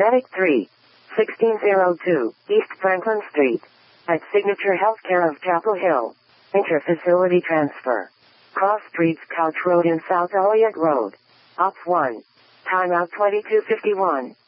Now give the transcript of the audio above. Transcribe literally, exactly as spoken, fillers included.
Medic three, sixteen oh two, East Franklin Street. At Signature Healthcare of Chapel Hill. Interfacility transfer. Cross Streets Couch Road in South Elliott Road. Op one. Timeout twenty-two fifty-one.